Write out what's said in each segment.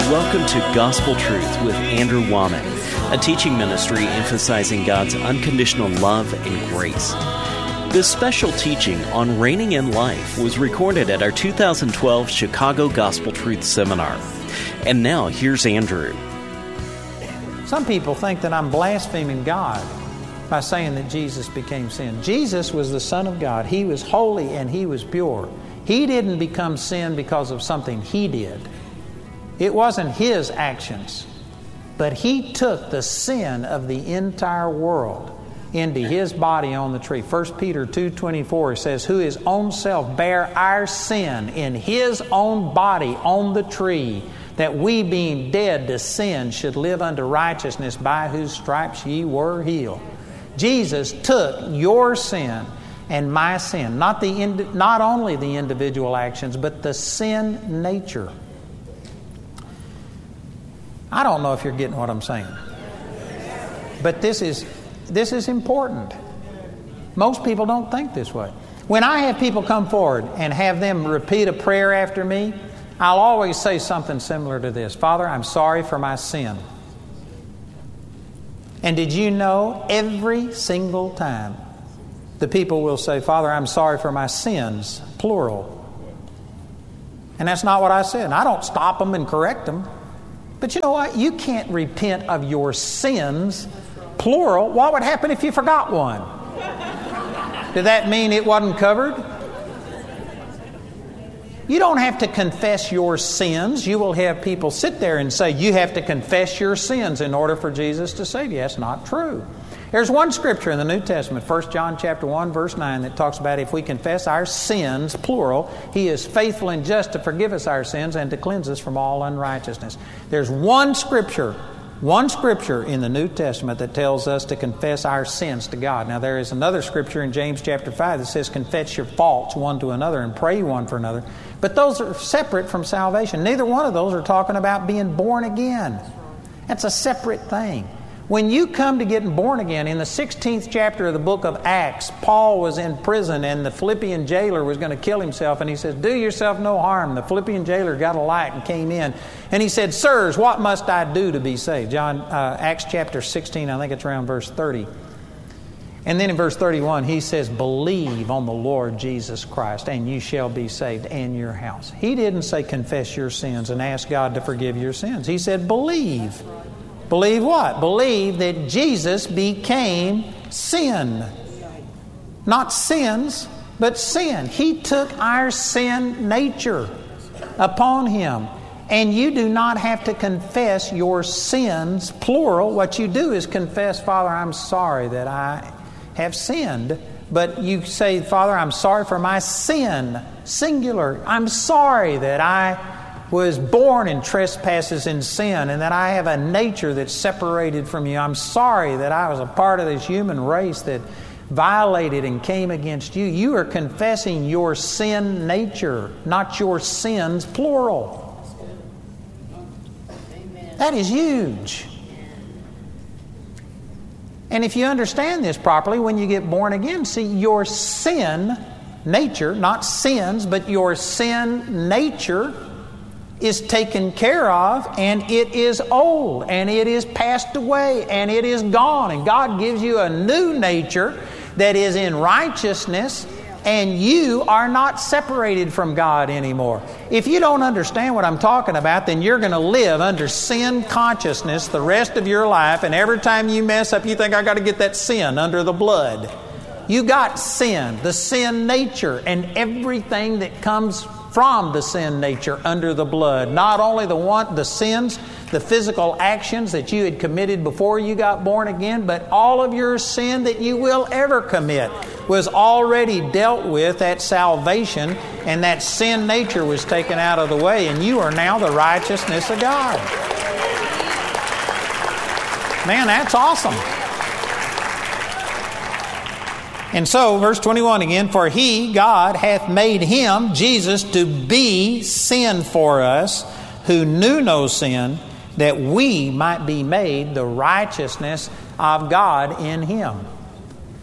Welcome to Gospel Truth with Andrew Womack, a teaching ministry emphasizing God's unconditional love and grace. This special teaching on reigning in life was recorded at our 2012 Chicago Gospel Truth Seminar. And now, here's Andrew. Some people think that I'm blaspheming God by saying that Jesus became sin. Jesus was the Son of God. He was holy and He was pure. He didn't become sin because of something He did. It wasn't His actions. But He took the sin of the entire world into His body on the tree. 1 Peter 2:24 says, who His own self bare our sin in His own body on the tree, that we being dead to sin should live unto righteousness, by whose stripes ye were healed. Jesus took your sin and my sin, not only the individual actions, but the sin nature. I don't know if you're getting what I'm saying, but this is important. Most people don't think this way. When I have people come forward and have them repeat a prayer after me, I'll always say something similar to this. Father, I'm sorry for my sin. And did you know every single time the people will say, Father, I'm sorry for my sins, plural. And that's not what I said. I don't stop them and correct them. But you know what? You can't repent of your sins, plural. What would happen if you forgot one? Did that mean it wasn't covered? You don't have to confess your sins. You will have people sit there and say, you have to confess your sins in order for Jesus to save you. That's not true. There's one scripture in the New Testament, 1 John chapter 1, verse 9, that talks about if we confess our sins, plural, He is faithful and just to forgive us our sins and to cleanse us from all unrighteousness. There's one scripture in the New Testament that tells us to confess our sins to God. Now, there is another scripture in James chapter 5 that says confess your faults one to another and pray one for another. But those are separate from salvation. Neither one of those are talking about being born again. That's a separate thing. When you come to getting born again, in the 16th chapter of the book of Acts, Paul was in prison and the Philippian jailer was going to kill himself. And he says, do yourself no harm. The Philippian jailer got a light and came in. And he said, sirs, what must I do to be saved? Acts chapter 16, I think it's around verse 30. And then in verse 31, he says, believe on the Lord Jesus Christ and you shall be saved and your house. He didn't say confess your sins and ask God to forgive your sins. He said believe. Believe what? Believe that Jesus became sin. Not sins, but sin. He took our sin nature upon Him. And you do not have to confess your sins, plural. What you do is confess, Father, I'm sorry that I have sinned. But you say, Father, I'm sorry for my sin, singular. I'm sorry that I was born in trespasses and sin and that I have a nature that's separated from you. I'm sorry that I was a part of this human race that violated and came against you. You are confessing your sin nature, not your sins, plural. That is huge. And if you understand this properly, when you get born again, see, your sin nature, not sins, but your sin nature is taken care of, and it is old, and it is passed away, and it is gone. And God gives you a new nature that is in righteousness, and you are not separated from God anymore. If you don't understand what I'm talking about, then you're going to live under sin consciousness the rest of your life, and every time you mess up, you think, I got to get that sin under the blood. You got sin, the sin nature, and everything that comes from the sin nature under the blood. Not only the sins, the physical actions that you had committed before you got born again, but all of your sin that you will ever commit was already dealt with at salvation, and that sin nature was taken out of the way, and you are now the righteousness of God. Man, that's awesome. And so, verse 21 again, for He, God, hath made Him, Jesus, to be sin for us, who knew no sin, that we might be made the righteousness of God in Him.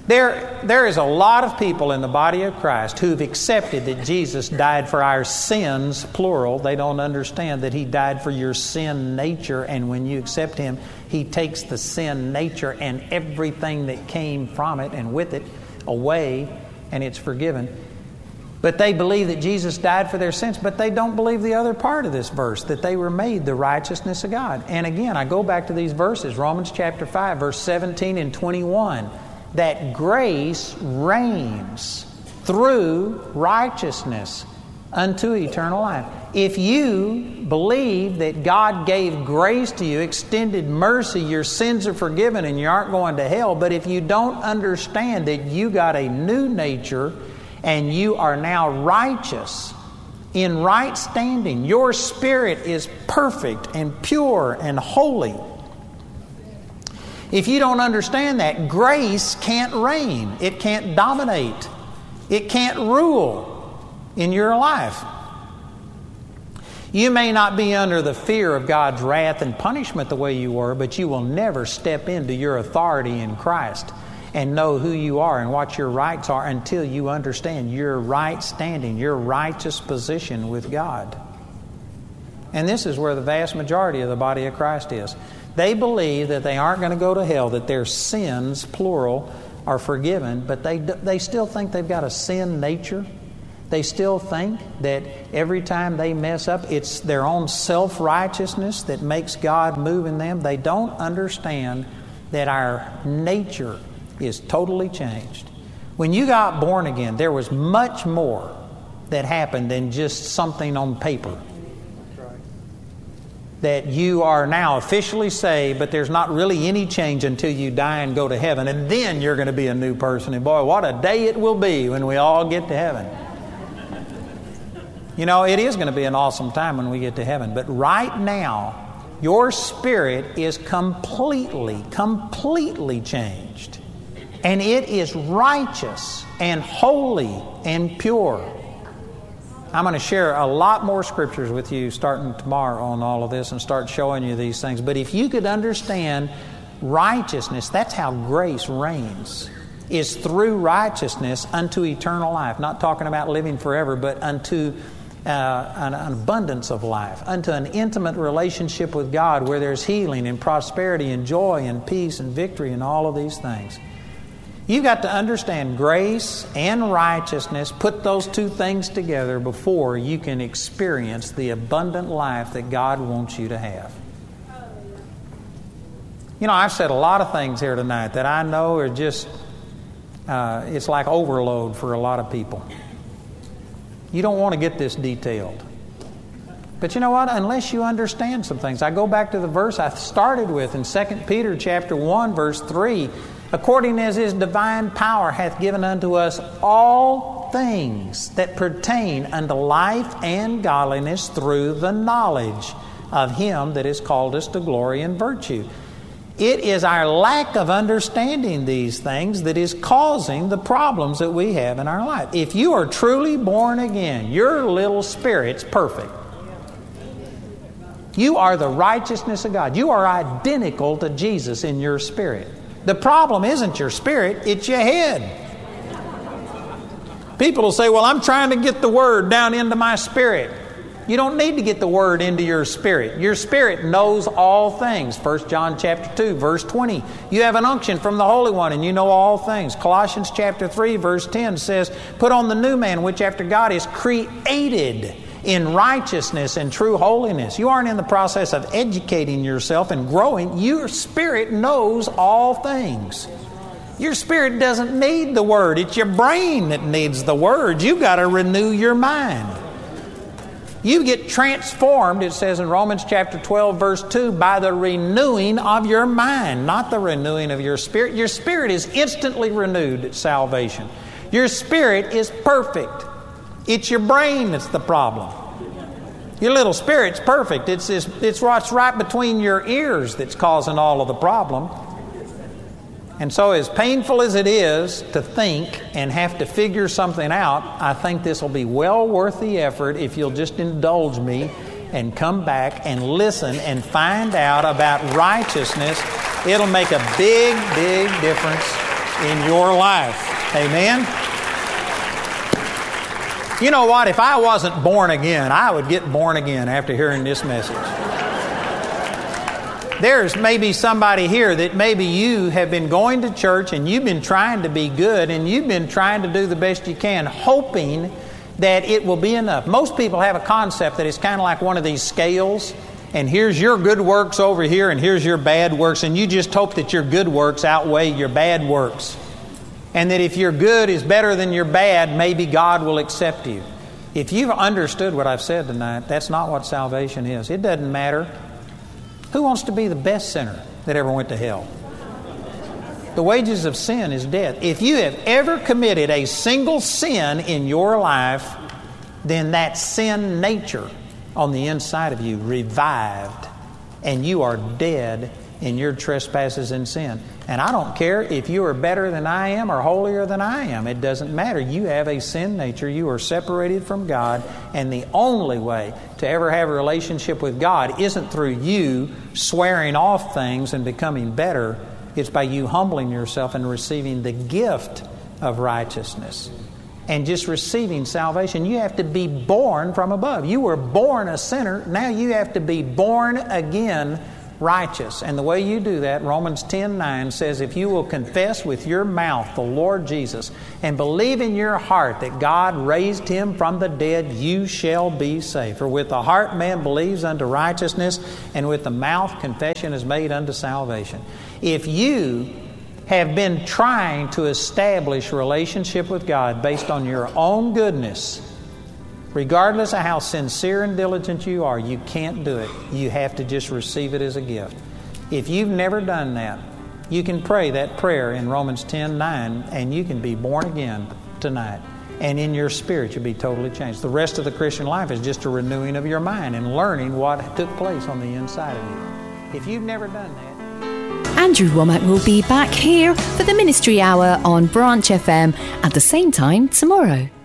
There is a lot of people in the body of Christ who've accepted that Jesus died for our sins, plural. They don't understand that He died for your sin nature, and when you accept Him, He takes the sin nature and everything that came from it and with it away, and it's forgiven. But they believe that Jesus died for their sins, but they don't believe the other part of this verse, that they were made the righteousness of God. And again, I go back to these verses, Romans chapter 5, verse 17 and 21. That grace reigns through righteousness unto eternal life. If you believe that God gave grace to you, extended mercy, your sins are forgiven and you aren't going to hell, but if you don't understand that you got a new nature and you are now righteous, in right standing, your spirit is perfect and pure and holy. If you don't understand that, grace can't reign. It can't dominate. It can't rule in your life. You may not be under the fear of God's wrath and punishment the way you were, but you will never step into your authority in Christ and know who you are and what your rights are until you understand your right standing, your righteous position with God. And this is where the vast majority of the body of Christ is. They believe that they aren't going to go to hell, that their sins, plural, are forgiven, but they still think they've got a sin nature. They still think that every time they mess up, it's their own self-righteousness that makes God move in them. They don't understand that our nature is totally changed. When you got born again, there was much more that happened than just something on paper. That you are now officially saved, but there's not really any change until you die and go to heaven, and then you're going to be a new person. And boy, what a day it will be when we all get to heaven. You know, it is going to be an awesome time when we get to heaven, but right now, your spirit is completely changed. And it is righteous and holy and pure. I'm going to share a lot more scriptures with you starting tomorrow on all of this and start showing you these things. But if you could understand righteousness, that's how grace reigns, is through righteousness unto eternal life. Not talking about living forever, but unto an abundance of life, unto an intimate relationship with God where there's healing and prosperity and joy and peace and victory and all of these things. You've got to understand grace and righteousness. Put those two things together before you can experience the abundant life that God wants you to have. You know, I've said a lot of things here tonight that I know are just, it's like overload for a lot of people. You don't want to get this detailed. But you know what? Unless you understand some things. I go back to the verse I started with in 2 Peter chapter 1, verse 3. According as His divine power hath given unto us all things that pertain unto life and godliness through the knowledge of Him that has called us to glory and virtue. It is our lack of understanding these things that is causing the problems that we have in our life. If you are truly born again, your little spirit's perfect. You are the righteousness of God. You are identical to Jesus in your spirit. The problem isn't your spirit, it's your head. People will say, well, I'm trying to get the Word down into my spirit. You don't need to get the Word into your spirit. Your spirit knows all things. 1 John chapter 2, verse 20. You have an unction from the Holy One and you know all things. Colossians chapter 3, verse 10 says, put on the new man which after God is created in righteousness and true holiness. You aren't in the process of educating yourself and growing. Your spirit knows all things. Your spirit doesn't need the Word. It's your brain that needs the Word. You've got to renew your mind. You get transformed, it says in Romans chapter 12, verse 2, by the renewing of your mind, not the renewing of your spirit. Your spirit is instantly renewed at salvation. Your spirit is perfect. It's your brain that's the problem. Your little spirit's perfect. It's what's right between your ears that's causing all of the problem. And so as painful as it is to think and have to figure something out, I think this will be well worth the effort if you'll just indulge me and come back and listen and find out about righteousness. It'll make a big, big difference in your life. Amen? You know what? If I wasn't born again, I would get born again after hearing this message. There's maybe somebody here that maybe you have been going to church and you've been trying to be good and you've been trying to do the best you can, hoping that it will be enough. Most people have a concept that it's kind of like one of these scales, and here's your good works over here and here's your bad works, and you just hope that your good works outweigh your bad works. And that if your good is better than your bad, maybe God will accept you. If you've understood what I've said tonight, that's not what salvation is. It doesn't matter. Who wants to be the best sinner that ever went to hell? The wages of sin is death. If you have ever committed a single sin in your life, then that sin nature on the inside of you revived, and you are dead in your trespasses and sin. And I don't care if you are better than I am or holier than I am. It doesn't matter. You have a sin nature. You are separated from God. And the only way to ever have a relationship with God isn't through you swearing off things and becoming better. It's by you humbling yourself and receiving the gift of righteousness and just receiving salvation. You have to be born from above. You were born a sinner. Now you have to be born again righteous. And the way you do that, Romans 10:9 says, if you will confess with your mouth the Lord Jesus and believe in your heart that God raised Him from the dead, you shall be saved. For with the heart man believes unto righteousness, and with the mouth confession is made unto salvation. If you have been trying to establish a relationship with God based on your own goodness, regardless of how sincere and diligent you are, you can't do it. You have to just receive it as a gift. If you've never done that, you can pray that prayer in Romans 10:9, and you can be born again tonight. And in your spirit, you'll be totally changed. The rest of the Christian life is just a renewing of your mind and learning what took place on the inside of you. If you've never done that, Andrew Wommack will be back here for the Ministry Hour on Branch FM at the same time tomorrow.